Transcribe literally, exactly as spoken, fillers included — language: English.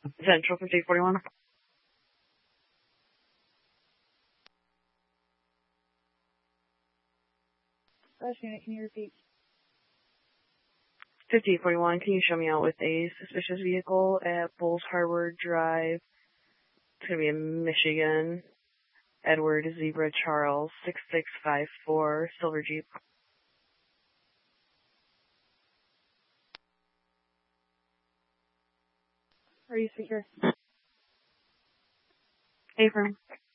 Central fifty forty-one. Gosh, unit, can you repeat? fifty forty-one, can you show me out with a suspicious vehicle at Bulls Harbor Drive? It's going to be in Michigan. Edward Zebra Charles, six six five four, Silver Jeep. Are you secure? Affirm.